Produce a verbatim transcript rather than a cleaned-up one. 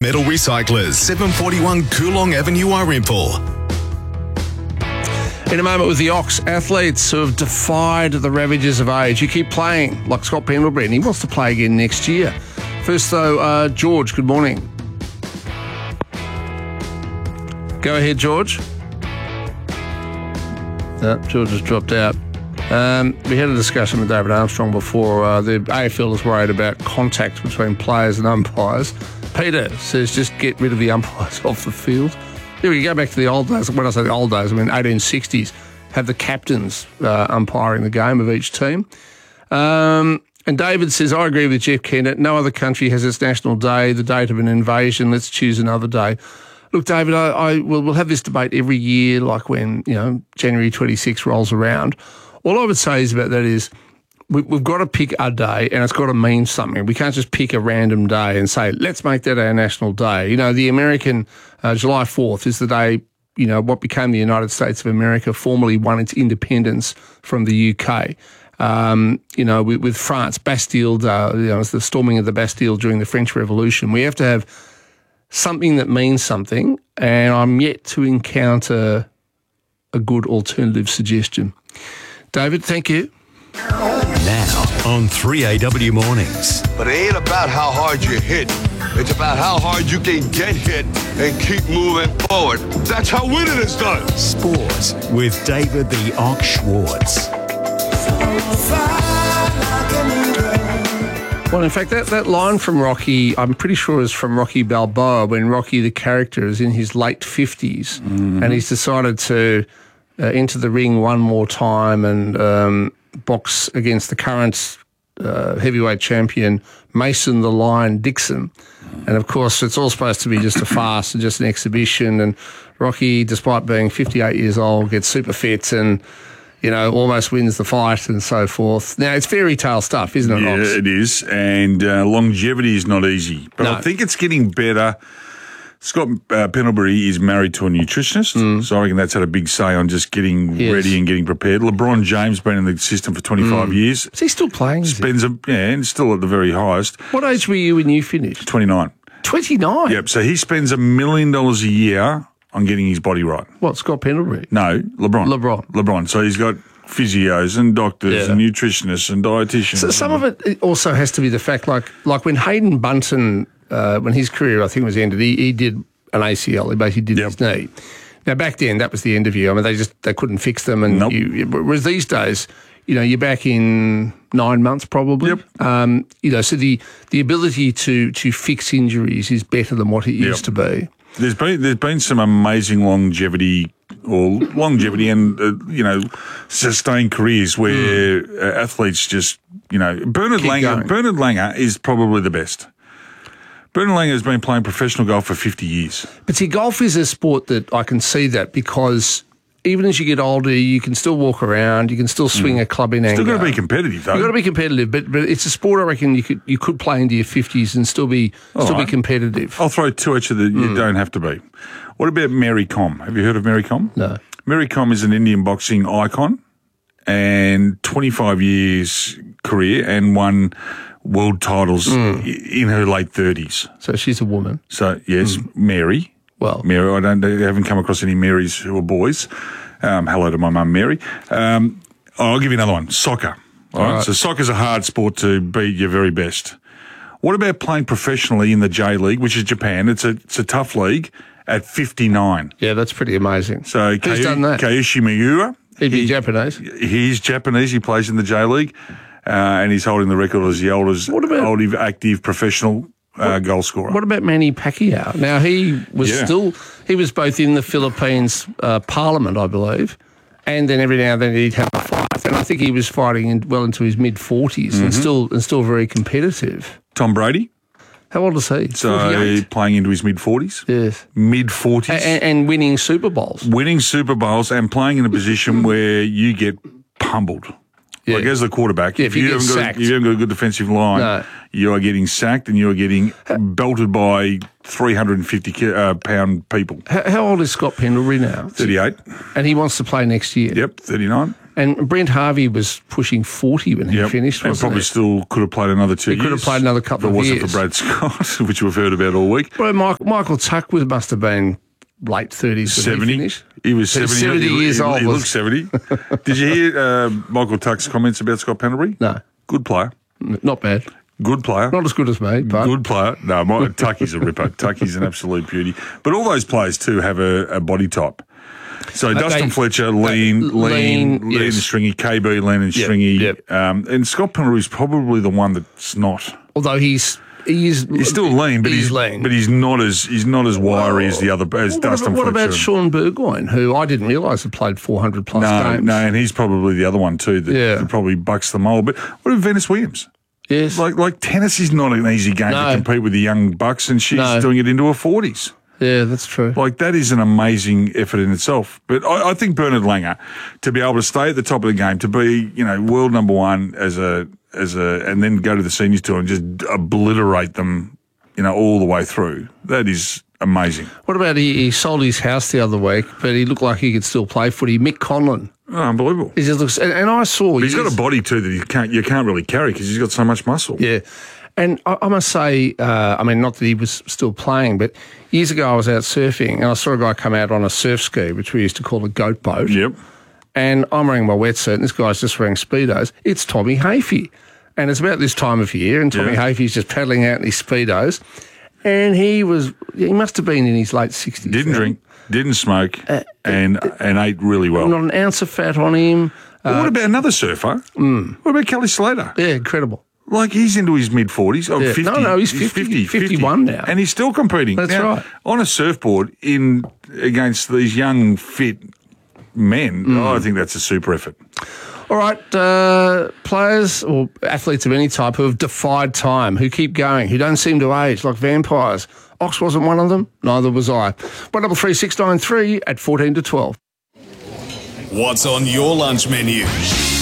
Metal Recyclers, seven forty-one Coolong Avenue, Warimple. In a moment with the Ox athletes who have defied the ravages of age. You keep playing like Scott Pendlebury, and he wants to play again next year. First, though, uh, George, good morning. Go ahead, George. No, George has dropped out. Um, we had a discussion with David Armstrong before. Uh, the A F L is worried about contact between players and umpires. Peter says just get rid of the umpires off the field. Yeah, we go back to the old days. When I say the old days, I mean eighteen sixties. Have the captains uh, umpiring the game of each team. Um, and David says, I agree with Jeff Kennett. No other country has its national day, the date of an invasion. Let's choose another day. Look, David, I, I will we'll have this debate every year, like when, you know, January twenty-sixth rolls around. All I would say is about that is we, we've got to pick a day, and it's got to mean something. We can't just pick a random day and say, let's make that our national day. You know, the American uh, July fourth is the day, you know, what became the United States of America formally won its independence from the U K. Um, you know, with, with France, Bastille, uh, you know, it's the storming of the Bastille during the French Revolution. We have to have something that means something, and I'm yet to encounter a good alternative suggestion. David, thank you. Now on three A W Mornings. But it ain't about how hard you hit. It's about how hard you can get hit and keep moving forward. That's how winning is done. Sports with David the Ox Schwartz. Well, in fact, that, that line from Rocky, I'm pretty sure is from Rocky Balboa, when Rocky, the character, is in his late fifties, mm-hmm. and he's decided to uh, enter the ring one more time and um, box against the current uh, heavyweight champion, Mason the Lion Dixon. And, of course, it's all supposed to be just a farce and just an exhibition. And Rocky, despite being fifty-eight years old, gets super fit and, you know, almost wins the fight and so forth. Now, it's fairy tale stuff, isn't it, Yeah, Ox? it is. And uh, longevity is not easy. But No. I think it's getting better. Scott uh, Pendlebury is married to a nutritionist, mm. so I reckon that's had a big say on just getting Yes. ready and getting prepared. LeBron James been in the system for twenty-five Mm. years. Is he still playing? Is he? Spends a, yeah, and still at the very highest. What age were you when you finished? twenty-nine. twenty-nine? Yep, so he spends a million dollars a year on getting his body right. What, Scott Pendlebury? No, LeBron. LeBron. LeBron. So he's got physios and doctors Yeah. and nutritionists and dietitians. So some of it it also has to be the fact, like like when Hayden Bunton, uh, when his career, I think, was ended, he, he did an A C L. He basically did Yep. his knee. Now, back then, that was the end of you. I mean, they just they couldn't fix them. And Nope. you, whereas these days, you know, you're back in nine months probably. Yep. Um, you know, so the, the ability to to fix injuries is better than what it Yep. used to be. There's been there's been some amazing longevity or longevity and uh, you know sustained careers where mm. uh, athletes just you know Bernard Keep Langer going. Bernard Langer is probably the best. Bernard Langer has been playing professional golf for fifty years. But see, golf is a sport that I can see that because even as you get older, you can still walk around, you can still swing mm. a club in anger. Still got to be competitive, though. You've got to be competitive, but but it's a sport I reckon you could you could play into your fifties and still be All still right. be competitive. I'll throw two at you that you don't have to be. What about Mary Com? Have you heard of Mary Com? No. Mary Com is an Indian boxing icon and twenty-five years career and won world titles mm. in her late thirties. So she's a woman. So, yes, mm. Mary. Well, Mary, I don't I haven't come across any Marys who are boys. Um, hello to my mum, Mary. Um, I'll give you another one. Soccer. All right. right. So soccer's a hard sport to be your very best. What about playing professionally in the J League, which is Japan? It's a it's a tough league at fifty-nine. Yeah, that's pretty amazing. So Who's Kei- done that? Keiichi Miura. He'd be he- Japanese. He's Japanese. He plays in the J League, uh, and he's holding the record as the oldest, What about- oldest active professional uh, goal scorer. What about Manny Pacquiao? Now, he was Yeah. still, he was both in the Philippines uh, parliament, I believe, and then every now and then he'd have a fight. And I think he was fighting in, well into his mid-forties Mm-hmm. and still and still very competitive. Tom Brady. How old is he? So forty-eight? playing into his mid-forties. Yes. Mid-forties. And, and winning Super Bowls. winning Super Bowls and playing in a position where you get pummeled. Yeah. Like as the quarterback, Yeah, if you get haven't got, sacked. if you haven't got a good defensive line, No. you are getting sacked and you are getting belted by three hundred fifty uh, pound people. How, how old is Scott Pendlebury now? thirty-eight. And he wants to play next year. Yep, thirty-nine. And Brent Harvey was pushing forty when he Yep. finished, and wasn't probably he? still could have played another two He years. could have played another couple if it of wasn't years. for Brad Scott, which we've heard about all week. Well, Michael, Michael Tuck was, must have been late thirties when seventy. he finished. He was He seventy. was seventy he, years he, old. He was- looked seventy. Did you hear uh, Michael Tuck's comments about Scott Pendlebury? No, Good player. not bad. Good player. Not as good as me, but Good player. No, my, Tucky's a ripper. Tucky's an absolute beauty. But all those players too have a, a body type. So They- Dustin they- Fletcher, they- lean, lean, lean, lean yes. and stringy. K B, lean and Yep, stringy. yep. Um, and Scott Pendlebury's probably the one that's not. although he's he's He's still lean, but he's, he's, lean. but he's not as he's not as wiry as the other as what Dustin about, what Fletcher. about Sean Burgoyne, who I didn't realise had played four hundred plus No, games? no, and he's probably the other one too that, Yeah. that probably bucks the mold. But what about Venus Williams? Yes. Like like tennis is not an easy game No. to compete with the young bucks, and she's No. doing it into her forties. yeah, that's true. Like, that is an amazing effort in itself. But I, I think Bernard Langer, to be able to stay at the top of the game, to be, you know, world number one as a, as a, and then go to the seniors tour and just obliterate them, you know, all the way through, that is amazing. What about he, he sold his house the other week, but he looked like he could still play footy. Mick Conlon. Oh, unbelievable. He just looks, and, and I saw. But he's got he's- a body too that you can't, you can't really carry because he's got so much muscle. Yeah. And I, I must say, uh, I mean, not that he was still playing, but years ago I was out surfing and I saw a guy come out on a surf ski, which we used to call a goat boat. Yep. And I'm wearing my wetsuit and this guy's just wearing Speedos. It's Tommy Hafey. And it's about this time of year and Tommy Yeah. Hafey's just paddling out in his Speedos. And he was, he must have been in his late sixties. Didn't now. drink, didn't smoke, and and ate really well. Not an ounce of fat on him. But what about another surfer? Mm. What about Kelly Slater? Yeah, incredible. Like, he's into his mid forties. Oh, Yeah. fifty. No, no, he's fifty, fifty-one now. And he's still competing. That's Now, right. On a surfboard in against these young, fit men, Mm. oh, I think that's a super effort. All right, uh, players or athletes of any type who have defied time, who keep going, who don't seem to age like vampires. Ox wasn't one of them, neither was I. one double three six nine three at fourteen to twelve. What's on your lunch menu?